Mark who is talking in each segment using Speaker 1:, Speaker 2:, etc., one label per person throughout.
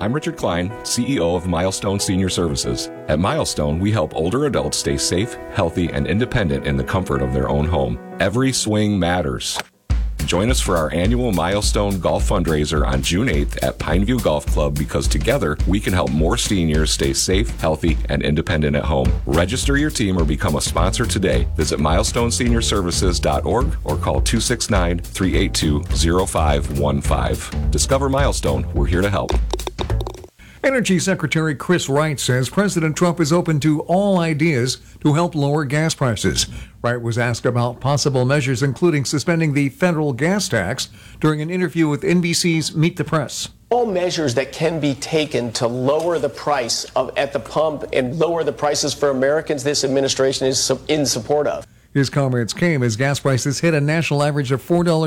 Speaker 1: I'm Richard Klein, CEO of Milestone Senior Services. At Milestone, we help older adults stay safe, healthy, and independent in the comfort of their own home. Every swing matters. Join us for our annual Milestone Golf Fundraiser on June 8th at Pineview Golf Club because together we can help more seniors stay safe, healthy, and independent at home. Register your team or become a sponsor today. Visit milestoneseniorservices.org or call 269-382-0515. Discover Milestone. We're here to help.
Speaker 2: Energy Secretary Chris Wright says President Trump is open to all ideas to help lower gas prices. Wright was asked about possible measures, including suspending the federal gas tax, during an interview with NBC's Meet the Press.
Speaker 3: All measures that can be taken to lower the price at the pump and lower the prices for Americans, this administration is in support of.
Speaker 2: His comments came as gas prices hit a national average of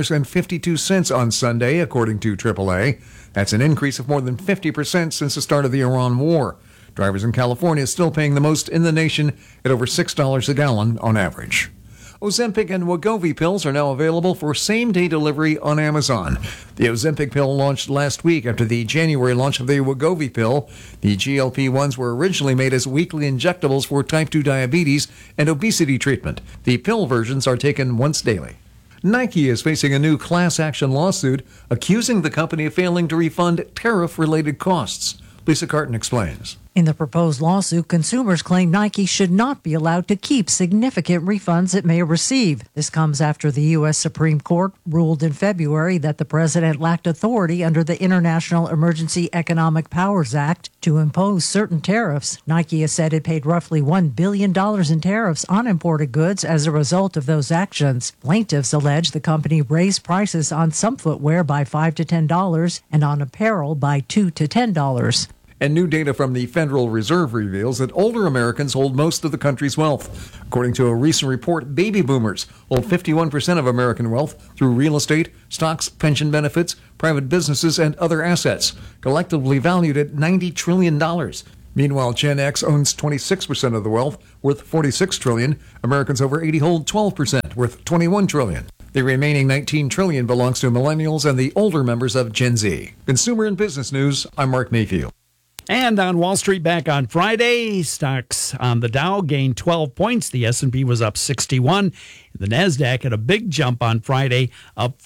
Speaker 2: $4.52 on Sunday, according to AAA. That's an increase of more than 50% since the start of the Iran war. Drivers in California are still paying the most in the nation at over $6 a gallon on average. Ozempic and Wegovy pills are now available for same-day delivery on Amazon. The Ozempic pill launched last week after the January launch of the Wegovy pill. The GLP-1s were originally made as weekly injectables for type 2 diabetes and obesity treatment. The pill versions are taken once daily. Nike is facing a new class action lawsuit accusing the company of failing to refund tariff-related costs. Lisa Carton explains.
Speaker 4: In the proposed lawsuit, consumers claim Nike should not be allowed to keep significant refunds it may receive. This comes after the U.S. Supreme Court ruled in February that the president lacked authority under the International Emergency Economic Powers Act to impose certain tariffs. Nike has said it paid roughly $1 billion in tariffs on imported goods as a result of those actions. Plaintiffs allege the company raised prices on some footwear by $5 to $10 and on apparel by $2 to $10.
Speaker 2: And new data from the Federal Reserve reveals that older Americans hold most of the country's wealth. According to a recent report, baby boomers hold 51% of American wealth through real estate, stocks, pension benefits, private businesses, and other assets, collectively valued at $90 trillion. Meanwhile, Gen X owns 26% of the wealth, worth $46 trillion. Americans over 80 hold 12%, worth $21 trillion. The remaining $19 trillion belongs to millennials and the older members of Gen Z. Consumer and Business News, I'm Mark Mayfield.
Speaker 5: And on Wall Street back on Friday, stocks on the Dow gained 12 points. The S&P was up 61. The NASDAQ had a big jump on Friday, up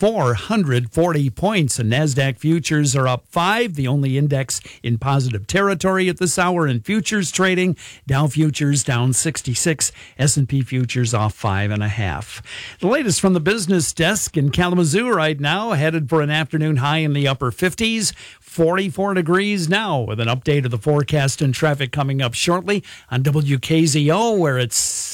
Speaker 5: 440 points. The NASDAQ futures are up 5, the only index in positive territory at this hour in futures trading. Dow futures down 66, S&P futures off 5.5. The latest from the business desk in Kalamazoo right now, headed for an afternoon high in the upper 50s. 44 degrees now, with an update of the forecast and traffic coming up shortly on WKZO, where it's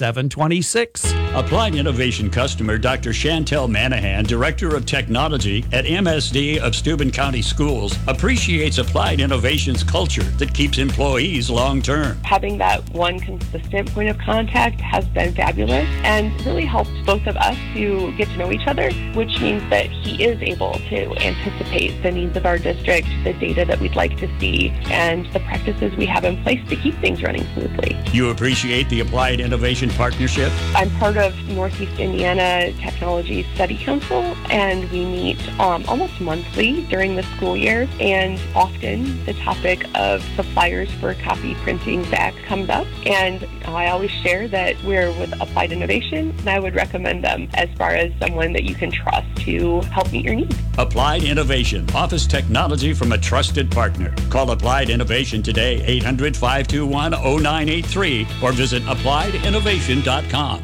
Speaker 5: 7:26.
Speaker 6: Applied Innovation customer Dr. Chantel Manahan, Director of Technology at MSD of Steuben County Schools, appreciates Applied Innovation's culture that keeps employees long-term.
Speaker 7: Having that one consistent point of contact has been fabulous and really helped both of us to get to know each other, which means that he is able to anticipate the needs of our district, the data that we'd like to see, and the practices we have in place to keep things running smoothly.
Speaker 6: You appreciate the Applied Innovation Partnership?
Speaker 7: I'm part of Northeast Indiana Technology Study Council, and we meet almost monthly during the school year, and often the topic of suppliers for copy printing back comes up, and I always share that we're with Applied Innovation, and I would recommend them as far as someone that you can trust to help meet your needs.
Speaker 6: Applied Innovation, office technology from a trusted partner. Call Applied Innovation today, 800-521-0983, or visit appliedinnovation.com.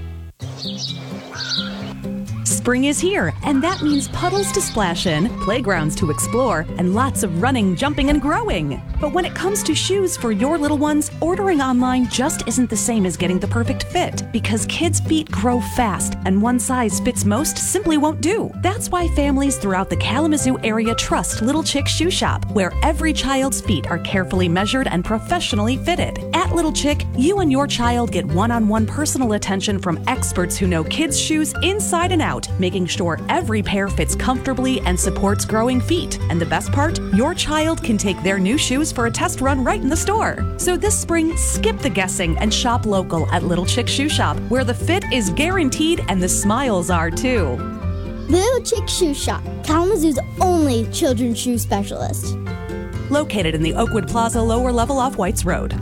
Speaker 8: Spring is here, and that means puddles to splash in, playgrounds to explore, and lots of running, jumping, and growing. But when it comes to shoes for your little ones, ordering online just isn't the same as getting the perfect fit, because kids' feet grow fast, and one size fits most simply won't do. That's why families throughout the Kalamazoo area trust Little Chick Shoe Shop, where every child's feet are carefully measured and professionally fitted. At Little Chick, you and your child get one-on-one personal attention from experts who know kids' shoes inside and out, making sure every pair fits comfortably and supports growing feet. And the best part? Your child can take their new shoes for a test run right in the store. So this spring, skip the guessing and shop local at Little Chick Shoe Shop, where the fit is guaranteed and the smiles are too.
Speaker 9: Little Chick Shoe Shop, Kalamazoo's only children's shoe specialist.
Speaker 8: located in the Oakwood Plaza lower level off Whites Road.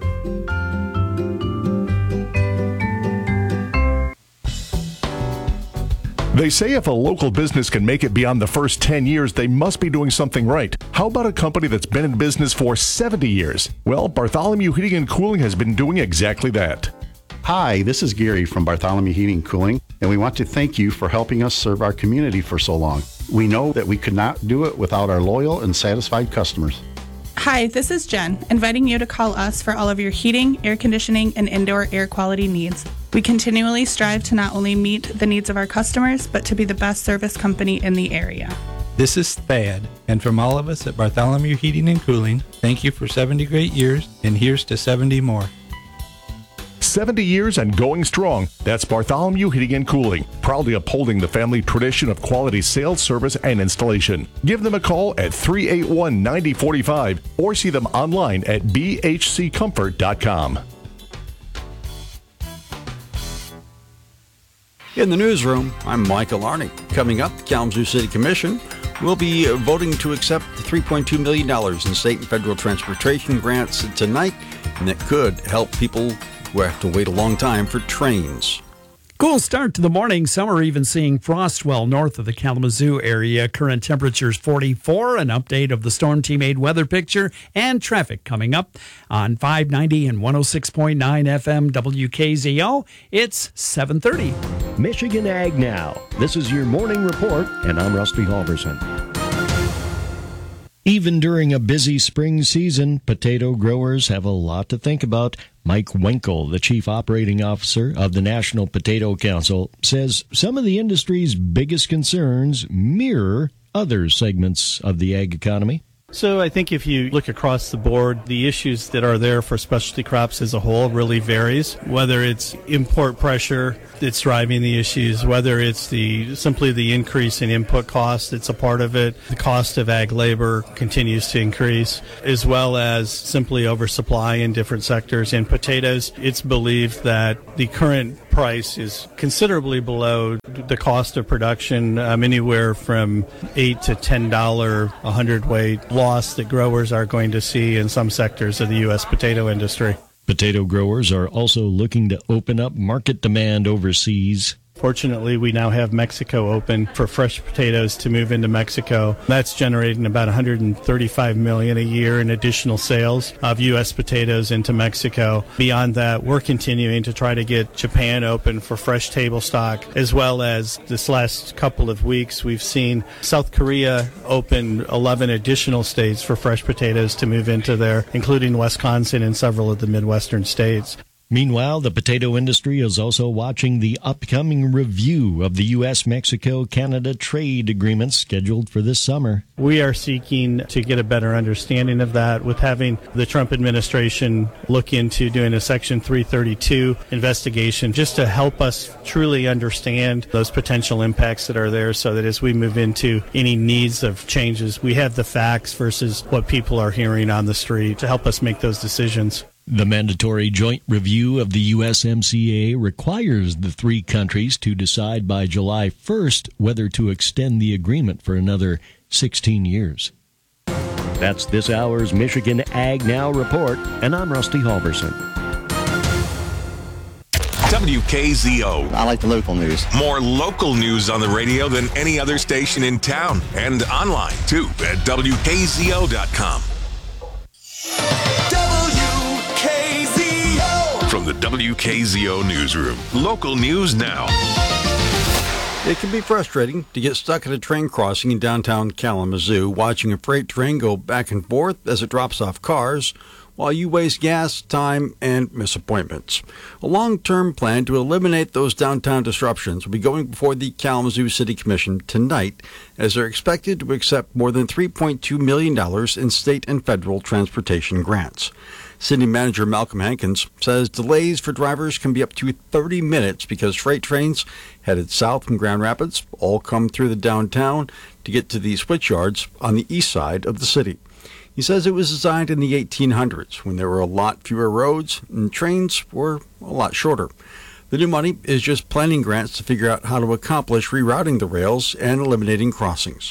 Speaker 9: They say if a local business can make it beyond the first 10 years, they must be doing something right. How about a company that's been in business for 70 years? Well, Bartholomew Heating and Cooling has been doing exactly that.
Speaker 10: Hi, this is Gary from Bartholomew Heating and Cooling, and we want to thank you for helping us serve our community for so long. We know that we could not do it without our loyal and satisfied customers.
Speaker 11: Hi, this is Jen, inviting you to call us for all of your heating, air conditioning, and indoor air quality needs. We continually strive to not only meet the needs of our customers, but to be the best service company in the area.
Speaker 12: This is Thad, and from all of us at Bartholomew Heating and Cooling, thank you for 70 great years, and here's to 70 more.
Speaker 9: 70 years and going strong. That's Bartholomew Heating and Cooling, proudly upholding the family tradition of quality sales, service, and installation. Give them a call at 381-9045 or see them online at bhccomfort.com.
Speaker 13: In the newsroom, I'm Michael Arney. Coming up, the Kalamazoo City Commission will be voting to accept $3.2 million in state and federal transportation grants tonight, and that could help people who have to wait a long time for trains.
Speaker 5: Cool start to the morning. Some are even seeing frost well north of the Kalamazoo area. Current temperatures 44. An update of the Storm Team 8 weather picture and traffic coming up on 590 and 106.9 FM WKZO. It's 7:30.
Speaker 14: Michigan Ag Now. This is your morning report, and I'm Rusty Halverson. Even during a busy spring season, potato growers have a lot to think about. Mike Wenkel, the Chief Operating Officer of the National Potato Council, says some of the industry's biggest concerns mirror other segments of the ag economy.
Speaker 15: So I think if you look across the board, the issues that are there for specialty crops as a whole really varies. Whether it's import pressure that's driving the issues, whether it's simply the increase in input costs that's a part of it, the cost of ag labor continues to increase, as well as simply oversupply in different sectors. In potatoes, it's believed that the current price is considerably below the cost of production, anywhere from $8 to $10 a hundredweight loss that growers are going to see in some sectors of the U.S. potato industry.
Speaker 14: Potato growers are also looking to open up market demand overseas.
Speaker 15: Fortunately, we now have Mexico open for fresh potatoes to move into Mexico. That's generating about $135 million a year in additional sales of U.S. potatoes into Mexico. Beyond that, we're continuing to try to get Japan open for fresh table stock, as well as this last couple of weeks, we've seen South Korea open 11 additional states for fresh potatoes to move into there, including Wisconsin and several of the Midwestern states.
Speaker 14: Meanwhile, the potato industry is also watching the upcoming review of the U.S.-Mexico-Canada trade agreement scheduled for this summer.
Speaker 15: We are seeking to get a better understanding of that with having the Trump administration look into doing a Section 332 investigation just to help us truly understand those potential impacts that are there so that as we move into any needs of changes, we have the facts versus what people are hearing on the street to help us make those decisions.
Speaker 14: The mandatory joint review of the USMCA requires the three countries to decide by July 1st whether to extend the agreement for another 16 years. That's this hour's Michigan Ag Now report, and I'm Rusty Halverson.
Speaker 16: WKZO.
Speaker 17: I like the local news.
Speaker 16: More local news on the radio than any other station in town, and online, too, at WKZO.com. From the WKZO Newsroom, local news now.
Speaker 13: It can be frustrating to get stuck at a train crossing in downtown Kalamazoo, watching a freight train go back and forth as it drops off cars, while you waste gas, time, and miss appointments. A long-term plan to eliminate those downtown disruptions will be going before the Kalamazoo City Commission tonight, as they're expected to accept more than $3.2 million in state and federal transportation grants. City Manager Malcolm Hankins says delays for drivers can be up to 30 minutes because freight trains headed south from Grand Rapids all come through the downtown to get to the switch yards on the east side of the city. He says it was designed in the 1800s when there were a lot fewer roads and trains were a lot shorter. The new money is just planning grants to figure out how to accomplish rerouting the rails and eliminating crossings.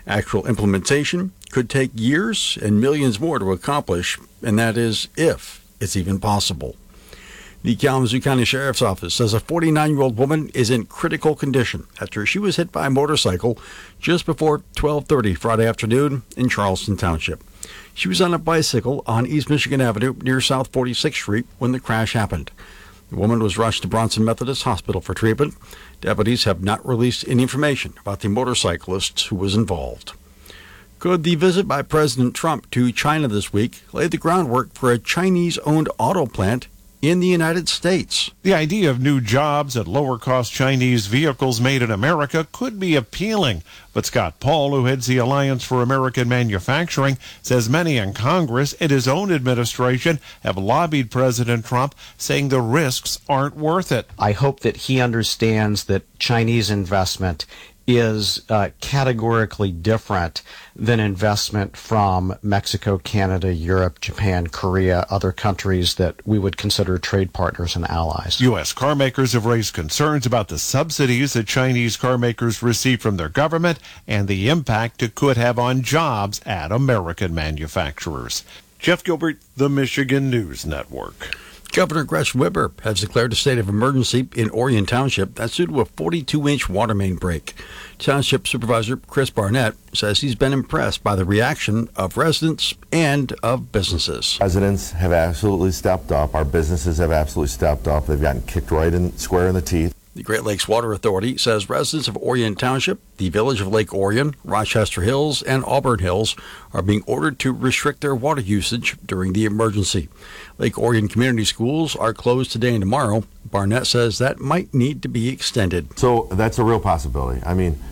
Speaker 13: Actual implementation could take years and millions more to accomplish, and that is if it's even possible. The Kalamazoo County Sheriff's Office says a 49-year-old woman is in critical condition after she was hit by a motorcycle just before 12:30 Friday afternoon in Charleston Township. She was on a bicycle on East Michigan Avenue near South 46th Street when the crash happened. The woman was rushed to Bronson Methodist Hospital for treatment. Deputies have not released any information about the motorcyclist who was involved. Could the visit by President Trump to China this week lay the groundwork for a Chinese-owned auto plant in the United States?
Speaker 17: The idea of new jobs at lower-cost Chinese vehicles made in America could be appealing. But Scott Paul, who heads the Alliance for American Manufacturing, says many in Congress and his own administration have lobbied President Trump, saying the risks aren't worth it.
Speaker 18: I hope that he understands that Chinese investment is categorically different than investment from Mexico, Canada, Europe, Japan, Korea, other countries that we would consider trade partners and allies.
Speaker 17: U.S. car makers have raised concerns about the subsidies that Chinese car makers receive from their government and the impact it could have on jobs at American manufacturers. Jeff Gilbert, the Michigan News Network.
Speaker 13: Governor Gretchen Whitmer has declared a state of emergency in Orion Township. That's due to a 42-inch water main break. Township Supervisor Chris Barnett says he's been impressed by the reaction of residents and of businesses.
Speaker 19: Residents have absolutely stepped up. Our businesses have absolutely stepped up. They've gotten kicked square in the teeth.
Speaker 13: The Great Lakes Water Authority says residents of Orion Township, the village of Lake Orion, Rochester Hills, and Auburn Hills are being ordered to restrict their water usage during the emergency. Lake Orion Community Schools are closed today and tomorrow. Barnett says that might need to be extended.
Speaker 19: So that's a real possibility. I mean,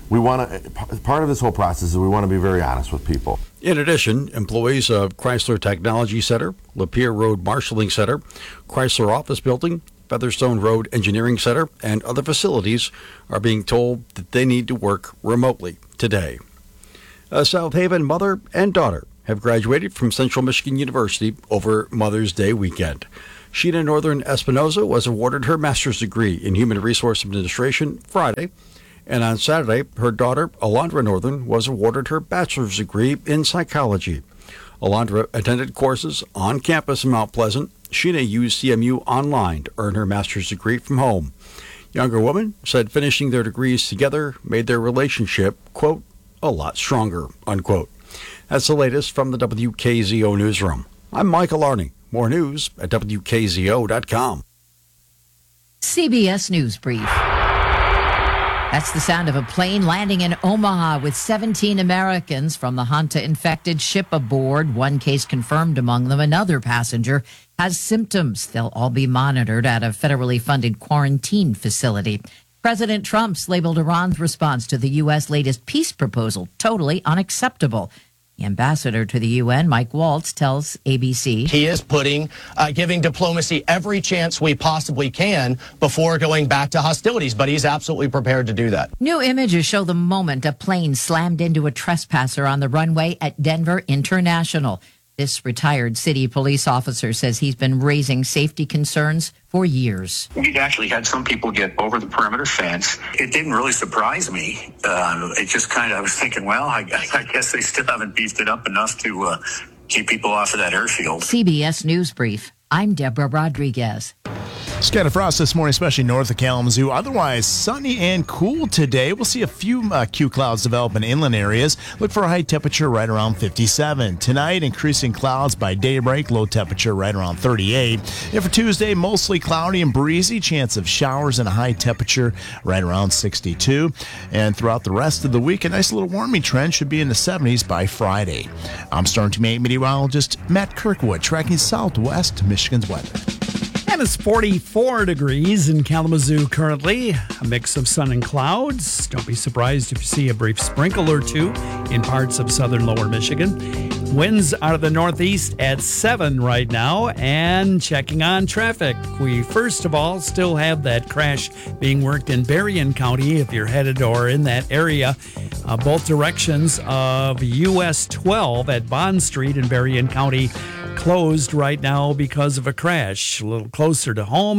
Speaker 19: part of this whole process is we want to be very honest with people.
Speaker 13: In addition, employees of Chrysler Technology Center, Lapeer Road Marshalling Center, Chrysler Office Building, Featherstone Road Engineering Center, and other facilities are being told that they need to work remotely today. A South Haven mother and daughter have graduated from Central Michigan University over Mother's Day weekend. Sheena Northern Espinoza was awarded her master's degree in Human Resource Administration Friday, and on Saturday, her daughter, Alondra Northern, was awarded her bachelor's degree in psychology. Alondra attended courses on campus in Mount Pleasant. Sheena used CMU Online to earn her master's degree from home. Younger woman said finishing their degrees together made their relationship, quote, a lot stronger, unquote. That's the latest from the WKZO newsroom. I'm Michael Arney. More news at WKZO.com.
Speaker 20: CBS News Brief. That's the sound of a plane landing in Omaha with 17 Americans from the Hanta-infected ship aboard. One case confirmed among them. Another passenger has symptoms. They'll all be monitored at a federally funded quarantine facility. President Trump's labeled Iran's response to the U.S. latest peace proposal totally unacceptable. The ambassador to the UN, Mike Waltz, tells ABC
Speaker 21: he is giving diplomacy every chance we possibly can before going back to hostilities, but he's absolutely prepared to do that.
Speaker 20: New images show the moment a plane slammed into a trespasser on the runway at Denver International. This retired city police officer says he's been raising safety concerns for years.
Speaker 22: We actually had some people get over the perimeter fence. It didn't really surprise me. It just I was thinking, well, I guess they still haven't beefed it up enough to keep people off of that airfield.
Speaker 20: CBS News Brief. I'm Deborah Rodriguez.
Speaker 23: Scattered frost this morning, especially north of Kalamazoo. Otherwise, sunny and cool today. We'll see a few Q clouds develop in inland areas. Look for a high temperature right around 57. Tonight, increasing clouds by daybreak. Low temperature right around 38. And for Tuesday, mostly cloudy and breezy. Chance of showers and a high temperature right around 62. And throughout the rest of the week, a nice little warming trend should be in the 70s by Friday. I'm Storm Team 8 meteorologist Matt Kirkwood, tracking southwest Michigan's weather.
Speaker 5: And it's 44 degrees in Kalamazoo currently. A mix of sun and clouds. Don't be surprised if you see a brief sprinkle or two in parts of southern lower Michigan. Winds out of the northeast at 7 right now. And checking on traffic. We first of all still have that crash being worked in Berrien County if you're headed or in that area. Both directions of US 12 at Bond Street in Berrien County closed right now because of a crash. A little closer to home,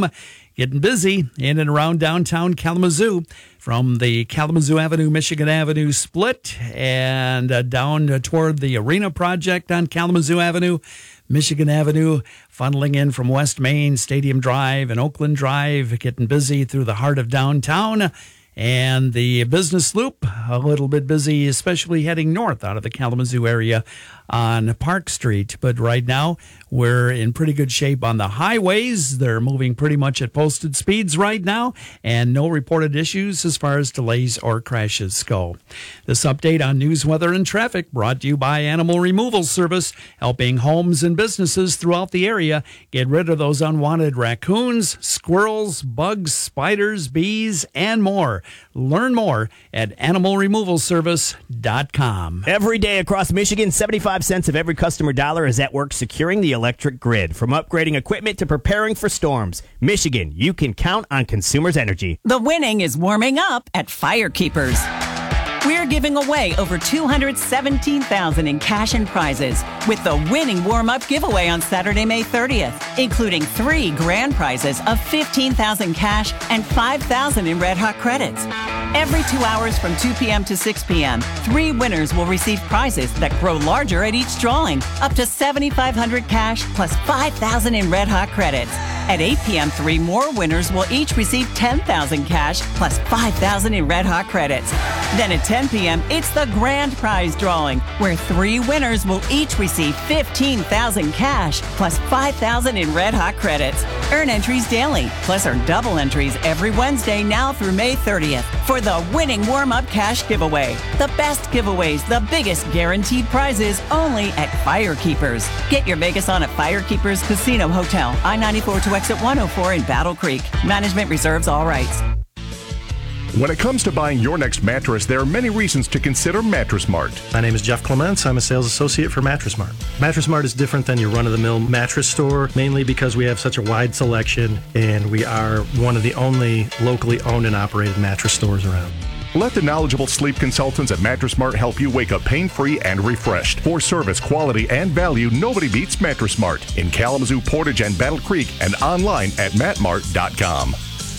Speaker 5: Getting busy in and around downtown Kalamazoo from the Kalamazoo Avenue, Michigan Avenue split and down toward the Arena Project on Kalamazoo Avenue. Michigan Avenue funneling in from West Main, Stadium Drive and Oakland Drive, getting busy through the heart of downtown. And the business loop, a little bit busy, especially heading north out of the Kalamazoo area on Park Street. But right now, we're in pretty good shape on the highways. They're moving pretty much at posted speeds right now, and no reported issues as far as delays or crashes go. This update on news, weather, and traffic brought to you by Animal Removal Service, helping homes and businesses throughout the area get rid of those unwanted raccoons, squirrels, bugs, spiders, bees, and more. Learn more at animalremovalservice.com.
Speaker 1: Every day across Michigan, 75 cents of every customer dollar is at work securing the electric grid. From upgrading equipment to preparing for storms, Michigan, you can count on Consumers Energy.
Speaker 3: The winning is warming up at Firekeepers. We're giving away over $217,000 in cash and prizes with the winning warm-up giveaway on Saturday, May 30th, including 3 grand prizes of $15,000 cash and $5,000 in Red Hot credits. Every 2 hours from 2 p.m. to 6 p.m., 3 winners will receive prizes that grow larger at each drawing, up to $7,500 cash plus $5,000 in Red Hot credits. At 8 p.m., 3 more winners will each receive $10,000 cash plus $5,000 in Red Hot credits. Then at 10 p.m., it's the grand prize drawing, where 3 winners will each receive $15,000 cash plus $5,000 in Red Hot credits. Earn entries daily, plus earn double entries every Wednesday now through May 30th for the winning warm-up cash giveaway. The best giveaways, the biggest guaranteed prizes, only at Firekeepers. Get your Vegas on at Firekeepers Casino Hotel, I-94 to exit 104 in Battle Creek. Management reserves all rights.
Speaker 9: When it comes to buying your next mattress, there are many reasons to consider Mattress Mart.
Speaker 4: My name is Jeff Clements. I'm a sales associate for Mattress Mart. Mattress Mart is different than your run-of-the-mill mattress store, mainly because we have such a wide selection and we are one of the only locally owned and operated mattress stores around.
Speaker 9: Let the knowledgeable sleep consultants at Mattress Mart help you wake up pain-free and refreshed. For service, quality, and value, nobody beats Mattress Mart in Kalamazoo, Portage, and Battle Creek, and online at mattmart.com.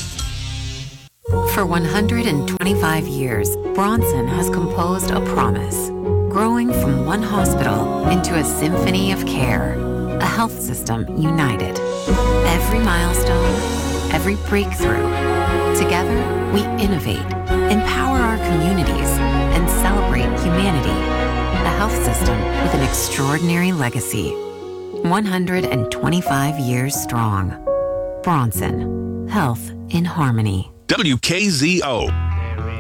Speaker 24: For 125 years, Bronson has composed a promise, growing from one hospital into a symphony of care, a health system united. Every milestone, every breakthrough, together we innovate, empower our communities, and celebrate humanity. A health system with an extraordinary legacy. 125 years strong. Bronson. Health in harmony.
Speaker 16: WKZO.